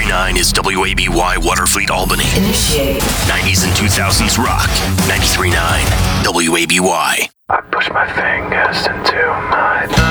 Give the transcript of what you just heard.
93.9 is WABY Waterfleet Albany. Initiate. 90s and 2000s rock. 93.9 WABY. I push my fingers into